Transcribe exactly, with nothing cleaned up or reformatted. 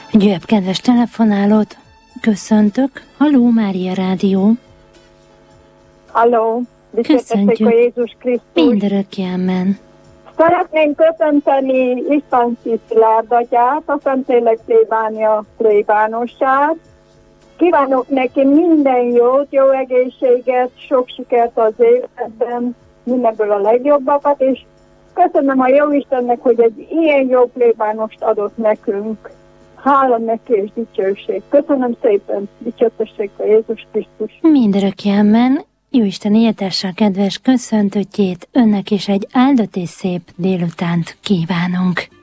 Egy újabb kedves telefonálót köszöntök. Halló, Mária Rádió. Halló, dicsértessék a Jézus Krisztus. Mindörökké amen. Szeretném köszönteni Isztánci Szilárd atyát, a Szentlélek plébánia plébánossát. Kívánok neki minden jót, jó egészséget, sok sikert az életben, mindenből a legjobbakat, és köszönöm a Jóistennek, hogy egy ilyen jó plébánost adott nekünk. Hála neki és dicsőség. Köszönöm szépen, dicsértessék a Jézus Krisztus. Mindörökké amen. Jóisten éltesse a kedves köszöntőtjét, önnek is egy áldott és szép délutánt kívánunk.